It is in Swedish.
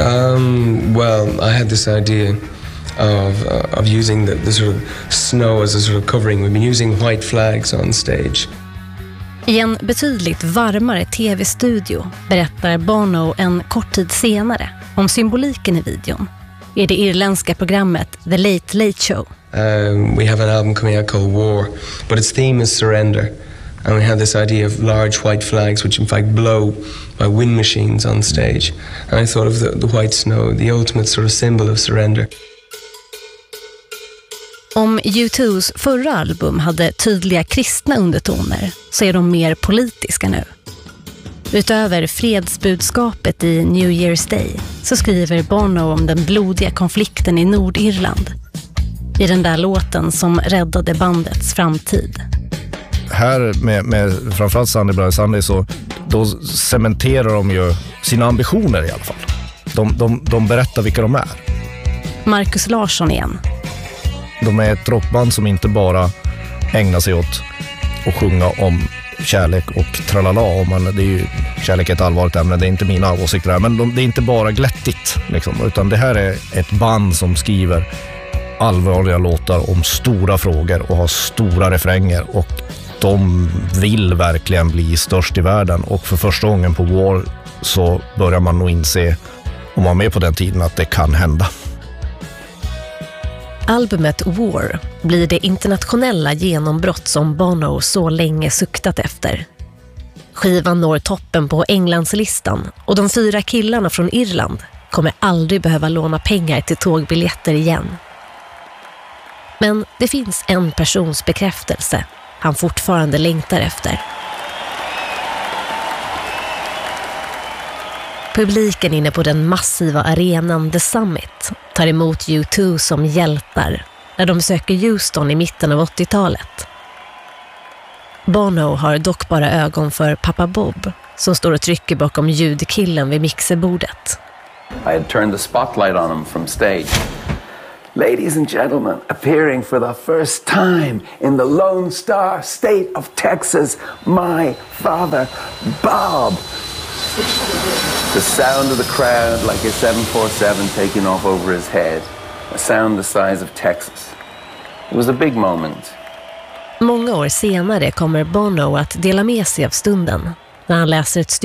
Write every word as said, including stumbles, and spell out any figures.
Um, well, I had this idea of uh, of using the, the sort of snow as a sort of covering. We've been using white flags on stage. I en betydligt varmare tv-studio berättar Bono en kort tid senare om symboliken i videon i det irländska programmet The Late Late Show. Um, we have an album coming out called War, but its theme is surrender. And we have this idea of large white flags which in fact blow by wind machines on stage. And I thought of the, the white snow, the ultimate sort of symbol of surrender. Om U two's förra album hade tydliga kristna undertoner så är de mer politiska nu. Utöver fredsbudskapet i New Year's Day så skriver Bono om den blodiga konflikten i Nordirland. I den där låten som räddade bandets framtid. Här med, med framförallt Sunday Bloody Sunday så då cementerar de ju sina ambitioner i alla fall. De, de, de berättar vilka de är. Marcus Larsson igen. De är ett rockband som inte bara ägnar sig åt att sjunga om kärlek och tralala. Om man, det är ju, kärlek är ett allvarligt ämne, det är inte mina åsikter här. Men de, det är inte bara glättigt liksom, utan det här är ett band som skriver allvarliga låtar om stora frågor och har stora refränger, och de vill verkligen bli störst i världen. Och för första gången på War så börjar man nog inse, om man var med på den tiden, att det kan hända. Albumet War blir det internationella genombrott som Bono så länge suktat efter. Skivan når toppen på Englandslistan och de fyra killarna från Irland kommer aldrig behöva låna pengar till tågbiljetter igen. Men det finns en persons bekräftelse han fortfarande längtar efter. Publiken inne på den massiva arenan The Summit tar emot U two som hjältar när de besöker Houston i mitten av åttiotalet. Bono har dock bara ögon för pappa Bob som står och trycker bakom ljudkillen vid mixerbordet. I had turned the spotlight on him from stage. Ladies and gentlemen, appearing for the first time in the Lone Star State of Texas, my father, Bob. The sound of the crowd like a seven forty-seven taking off over his head. A sound the size of Texas. It was a big moment. Många år senare kommer Bono att dela med sig av stunden när han läser ett stycke